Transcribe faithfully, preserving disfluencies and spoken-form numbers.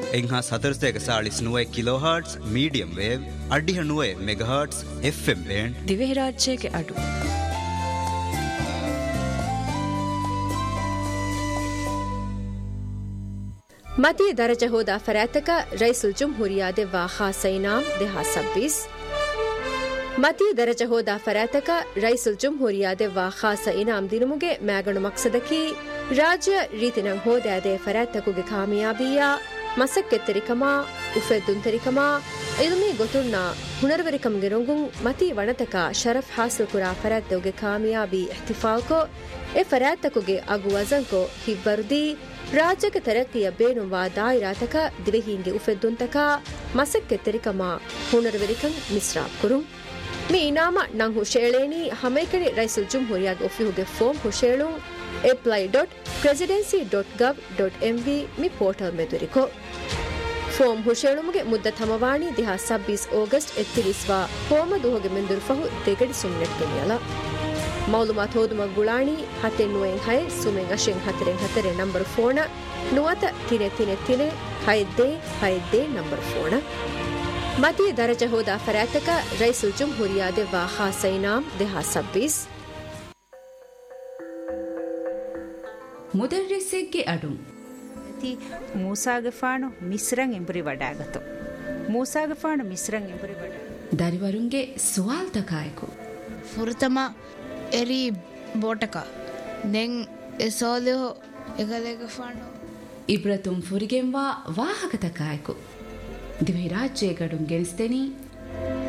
එංහා සතරසයක සාලිස් නුවයි කිලෝහර්ට්ස් medium wave අඩිහ නුවයි මෙගහර්ට්ස් F M band දිවෙහිරාජ්‍යයක අඩු. मती दरजा होदा फरैतका रईसुल जुम्हुरिया दे वाखा सईनाम देहा छब्बीस मती दरजा होदा फरैतका रईसुल जुम्हुरिया दे वाखा सईनाम दिनमुगे मैगणु मकसदकी राज्य रीतिनं होदा दे फरैतकुगे कामयाबिया मसक्केतरिकमा उफेदुंतरिकमा इल्मी गोतुन्ना हुनरवरिकम गिरुंगुं मती वणतका शरफ हासिल कुरा फरैतकुगे कामयाबी इहतिफाल को ए फरैतकुगे अगु वजन को हिवर्दी ರಾಜ್ಯಕ ತರಕ್ಕಿಯ ಬೇನುವ ದಾಯಿರಾತಕ ದಿವೆಹಿಂಗೆ ಉಫೆದ್ದುಂತಕ ಮಸಕ್ಕೆತ್ತರಿಕಮ ಹುನರವೆರಿಕಂ ಮಿಸ್ರಾಬ್ ಕುರುಂ ಮಿ ಇನಾಮ ನಂ ಹುಶೇಳೇನಿ ಹಮೈಕಣಿ ರೈಸುಲ್ ಜುಮ್ಹುರಿಯಾಗ ಒಫಿಹುಗೆ foam ಹುಶೇಳುಂ apply dot presidency dot gov dot m v ಮಿ ಪೋರ್ಟಲ್ ಮೆದುರಿಕೊ ಫೋಮ್ ಹುಶೇಳುಮುಗೆ ಮುದ್ದ ಥಮವಾಣಿ ದಿಹಾ छब्बीस ಆಗಸ್ಟ್ ಎತ್ತಿರಿಸ್ವಾ ಹೋಮ ದುಹಗೆ ಮೆಂದುರು ಫಹು ದೆಗಡಿ ಸುಮ್ನೆಟ್ ದುನಿಯಲ मालूमात होदुम गुलाणी हते नुएं है सुमें अशें हतरे हतरे नंबर फोन नुआत तिने तिने तिने है दे है दे नंबर फोन मती दरजा होदा फरैतका रईसुल जुम्हुरिया दे वाखा सईनाम देहा छब्बीस ಮುದರ್ರಿಸ್ಸಿಗೆ ಅಡು ತಿ ಮೂಸಾಗೆ ಫಾಣು ಮಿಸ್ರಂಗ್ ಎಂಬುರಿ ವಡಾಗತು ಮೂಸಾಗೆ ಫಾಣು ಮಿಸ್ರಂಗ್ ಎಂಬುರಿ ವಡ ದರಿವರುಂಗೆ ಸುವಾಲ್ ತಕಾಯಕು ಫುರ್ತಮ ಎರಿ ಬೋಟಕ ದೆನ್ ಎಸೋಲಿಹೋ ಎಗಲೆಗ ಫಾಣು ಇಬ್ರತುಂ ಫುರಿಗೆಂವಾ ವಾಹಕ ತಕಾಯಕು ದಿವಿ ರಾಜ್ಯ ಗಡುಂ ಗೆನಿಸ್ತೇನಿ